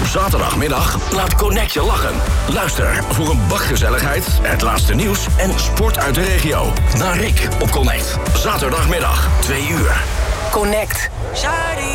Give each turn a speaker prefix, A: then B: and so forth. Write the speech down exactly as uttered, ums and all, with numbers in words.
A: Zaterdagmiddag laat Connect je lachen. Luister voor een bak gezelligheid, het laatste nieuws en sport uit de regio. Naar Rick op Connect. Zaterdagmiddag, twee uur.
B: Connect.